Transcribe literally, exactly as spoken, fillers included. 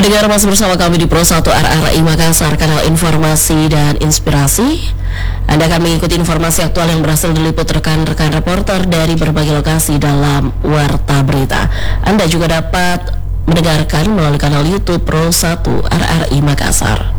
Pendengar masih bersama kami di Pro satu R R I Makassar, kanal informasi dan inspirasi. Anda akan mengikuti informasi aktual yang berhasil diliput rekan-rekan reporter dari berbagai lokasi dalam Warta Berita. Anda juga dapat mendengarkan melalui kanal YouTube Pro satu R R I Makassar.